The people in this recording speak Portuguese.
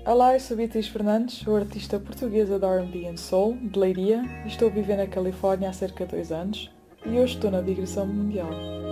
Olá, eu sou Beatriz Fernandes, sou artista portuguesa de R&B and Soul, de Leiria, e estou a viver na Califórnia há cerca de 2 anos, e hoje estou na digressão mundial.